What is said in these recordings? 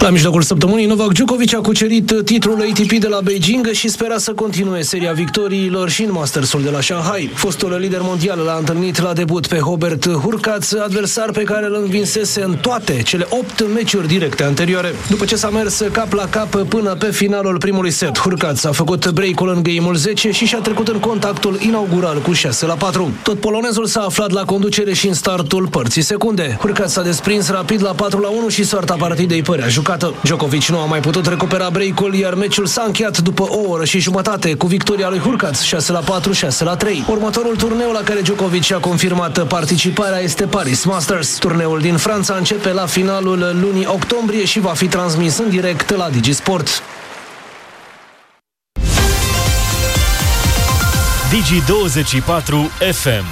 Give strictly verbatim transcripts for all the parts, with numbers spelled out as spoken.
La mijlocul săptămânii, Novak Djokovic a cucerit titlul A T P de la Beijing și spera să continue seria victoriilor și în Mastersul de la Shanghai. Fostul lider mondial l-a întâlnit la debut pe Hubert Hurkacz, adversar pe care îl învinsese în toate cele opt meciuri directe anterioare. După ce s-a mers cap la cap până pe finalul primului set, Hurkacz a făcut break-ul în game-ul zece și și-a trecut în contactul inaugural cu șase la patru. Tot polonezul s-a aflat la conducere și în startul părții secunde. Hurkacz s-a desprins rapid la patru la unu și soarta partidei părea jucată. Djokovic nu a mai putut recupera break-ul, iar meciul s-a încheiat după o oră și jumătate cu victoria lui Hurkacz șase la patru, șase la trei. Următorul turneu la care Djokovic a confirmat participarea este Paris Masters. Turneul din Franța începe la finalul lunii octombrie și va fi transmis în direct la DigiSport. Digi douăzeci și patru F M.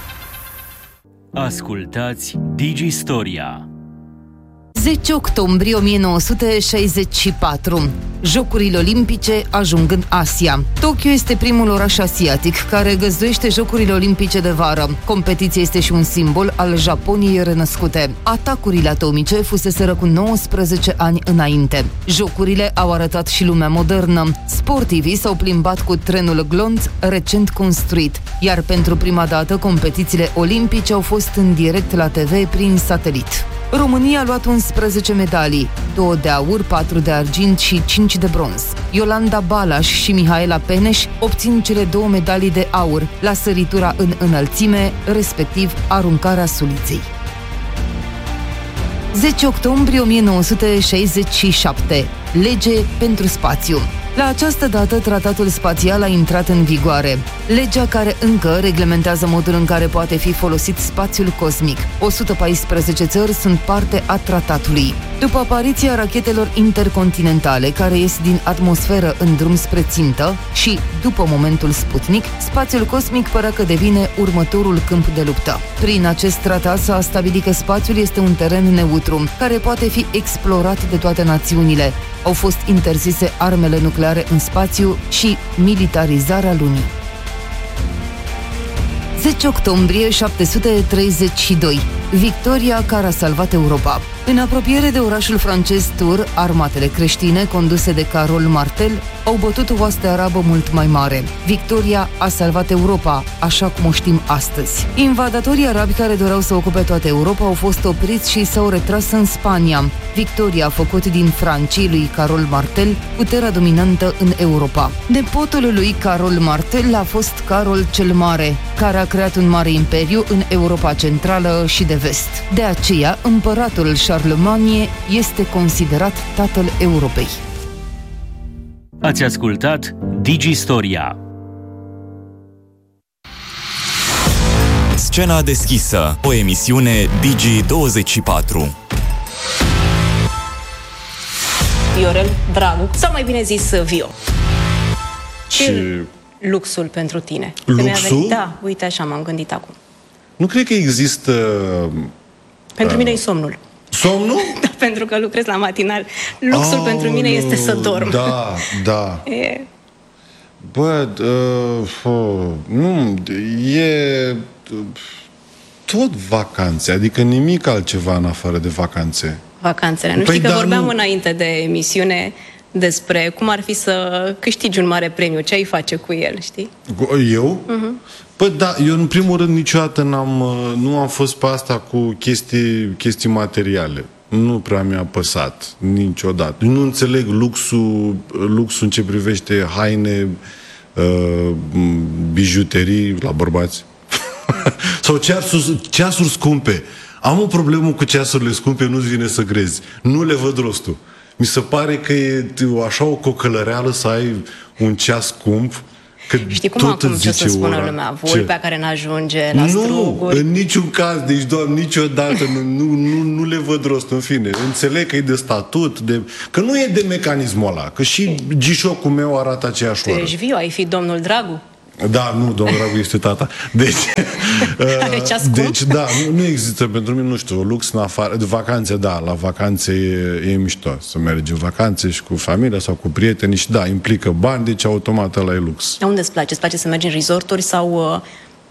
Ascultați Digistoria. zece octombrie o mie nouă sute șaizeci și patru. Jocurile Olimpice ajung în Asia. Tokyo este primul oraș asiatic care găzduiește Jocurile Olimpice de vară. Competiția este și un simbol al Japoniei renăscute. Atacurile atomice fuseseră cu nouăsprezece ani înainte. Jocurile au arătat și lumea modernă. Sportivii s-au plimbat cu trenul glonț recent construit, iar pentru prima dată competițiile olimpice au fost în direct la T V prin satelit. România a luat unsprezece medalii, două de aur, patru de argint și cinci de bronz. Iolanda Balaș și Mihaela Peneș obțin cele două medalii de aur la săritura în înălțime, respectiv aruncarea suliței. zece octombrie o mie nouă sute șaizeci și șapte. Lege pentru spațiu. La această dată, tratatul spațial a intrat în vigoare. Legea care încă reglementează modul în care poate fi folosit spațiul cosmic. o sută paisprezece țări sunt parte a tratatului. După apariția rachetelor intercontinentale care ies din atmosferă în drum spre țintă și după momentul Sputnik, spațiul cosmic părea că devine următorul câmp de luptă. Prin acest tratat s-a stabilit că spațiul este un teren neutru, care poate fi explorat de toate națiunile. Au fost interzise armele nucleare în spațiu și militarizarea lunii. zece octombrie șapte sute treizeci și doi. Victoria care a salvat Europa. În apropiere de orașul francez Tours, armatele creștine, conduse de Carol Martel, au bătut o oaste arabă mult mai mare. Victoria a salvat Europa, așa cum o știm astăzi. Invadatorii arabi care doreau să ocupe toată Europa au fost opriți și s-au retras în Spania. Victoria a făcut din francii lui Carol Martel puterea dominantă în Europa. Nepotul lui Carol Martel a fost Carol cel Mare, care a creat un mare imperiu în Europa Centrală și de Vest. De aceea, împăratul Charlemagne este considerat tatăl Europei. Ați ascultat Digistoria. Scena deschisă, o emisiune Digi douăzeci și patru. Viorel Dragu, sau mai bine zis Vio. Și luxul pentru tine. Luxul? Da, uite așa m-am gândit acum. Nu cred că există... Pentru uh, mine e somnul. Somnul? Da, pentru că lucrez la matinal. Luxul oh, pentru mine este să dorm. Da, da. E... Bă, uh, uh, nu, e uh, tot vacanțe, adică nimic altceva în afară de vacanțe. Vacanțele. Nu păi știi că da, vorbeam nu... înainte de emisiune despre cum ar fi să câștigi un mare premiu, ce ai face cu el, știi? Eu? Uh-huh. Păi da, eu în primul rând niciodată n-am, nu am fost pe asta cu chestii, chestii materiale. Nu prea mi-a păsat niciodată. Nu înțeleg luxul, luxul în ce privește haine, uh, bijuterii la bărbați. Sau ceasuri, ceasuri scumpe. Am o problemă cu ceasurile scumpe, nu-ți vine să crezi. Nu le văd rostul. Mi se pare că e așa o cocălăreală să ai un ceas scump. Că știi cum acum ce să spună ora. lumea? Vulpea care n-ajunge la nu, struguri. În niciun caz, deci, Doamne, niciodată nu, nu, nu, nu le văd rost, în fine. Înțeleg că e de statut, de... că nu e de mecanismul ăla, că și gișocul meu arată aceeași oră. Tu ești viu, ai fi domnul Dragu? Da, nu, domnul Dragu este tata. Deci, uh, deci da, nu, nu există pentru mine, nu știu, lux în afară, de vacanțe, da, la vacanțe e, e mișto să mergi în vacanțe și cu familia sau cu prietenii și da, implică bani, deci automat ăla e lux. De unde îți place? Îți place să mergi în resorturi sau uh,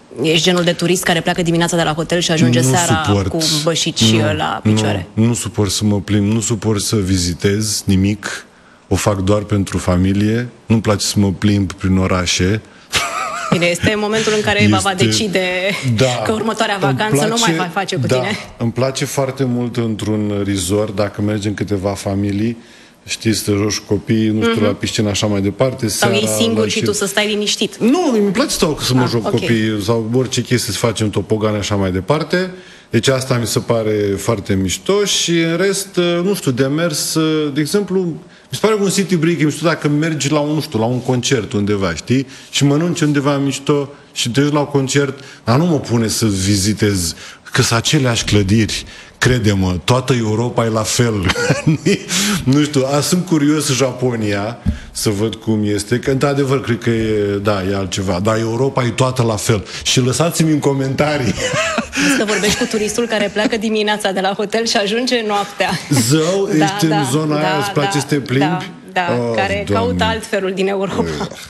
Ești genul de turist care pleacă dimineața de la hotel și ajunge nu seara suport. cu bășici nu, la picioare? Nu, nu suport să mă plimb, nu suport să vizitez nimic. O fac doar pentru familie. Nu-mi place să mă plimb prin orașe. Bine, este momentul în care este... Eva va decide da, că următoarea vacanță place, nu mai va face cu da, tine. Îmi place foarte mult într-un resort, dacă mergem câteva familii, știi, să te joci copiii, nu știu, mm-hmm. la piscină, așa mai departe. Sau ei singuri și tu să stai liniștit. Nu, îmi place să stau să mă ah, joc okay. copiii sau orice chestie să facem topogane, așa mai departe. Deci asta mi se pare foarte mișto și în rest, nu știu, de mers, de exemplu, mi se pare că un city break e mișto dacă mergi la un, nu știu, la un concert undeva, știi? Și mănânci undeva mișto și te duci la un concert, dar nu mă pune să vizitez, că sunt aceleași clădiri. Crede-mă, toată Europa e la fel. Nu știu, a, sunt curios Japonia să văd cum este, că într-adevăr cred că e, da, e altceva, dar Europa e toată la fel. Și lăsați-mi în comentarii. Să vorbești cu turistul care pleacă dimineața de la hotel și ajunge noaptea. Zău, da, ești da, în zona da, aia, îți place da, să te plimbi? Da, da oh, care Doamne. Caută altfelul din Europa.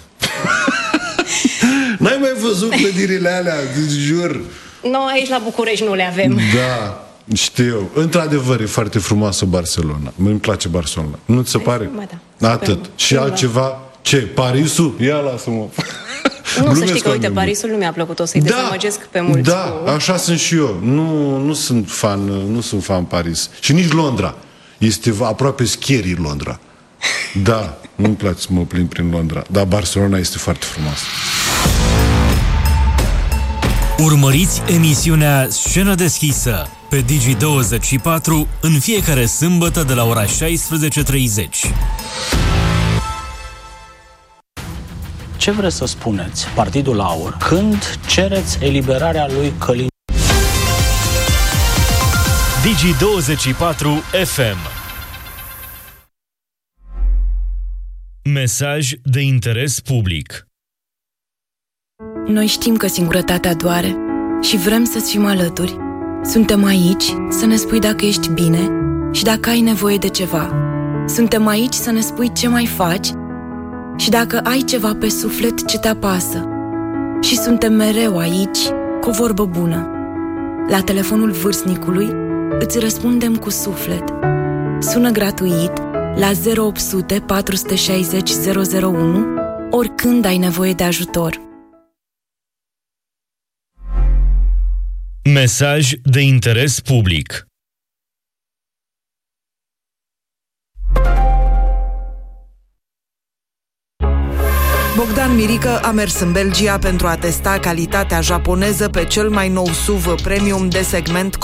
N-ai mai văzut clădirile alea, jur. Noi aici la București nu le avem. Da. Știu. Într-adevăr, e foarte frumoasă Barcelona. Îmi place Barcelona. Nu ți se pare? Da. Atât. Și da. Altceva? Ce? Parisul? Ia lasă-mă. Nu, să știi că, uite, Parisul nu mi-a plăcut. O să-i da. dezamăgesc pe mulți. Da, cu... așa sunt și eu. Nu, nu sunt fan, nu sunt fan Paris. Și nici Londra. Este aproape scary Londra. Da, nu-mi place să mă plimb prin Londra. Dar Barcelona este foarte frumoasă. Urmăriți emisiunea Scenă deschisă pe Digi douăzeci și patru în fiecare sâmbătă de la ora șaisprezece treizeci. Ce vreți să spuneți, Partidul Aur, când cereți eliberarea lui Călin? Digi douăzeci și patru F M. Mesaj de interes public. Noi știm că singurătatea doare și vrem să-ți fim alături. Suntem aici să ne spui dacă ești bine și dacă ai nevoie de ceva. Suntem aici să ne spui ce mai faci și dacă ai ceva pe suflet ce te apasă. Și suntem mereu aici cu o vorbă bună. La telefonul vârstnicului îți răspundem cu suflet. Sună gratuit la zero opt sute patru șase zero zero zero unu oricând ai nevoie de ajutor. Mesaj de interes public. Bogdan Mirică a mers în Belgia pentru a testa calitatea japoneză pe cel mai nou S U V premium de segment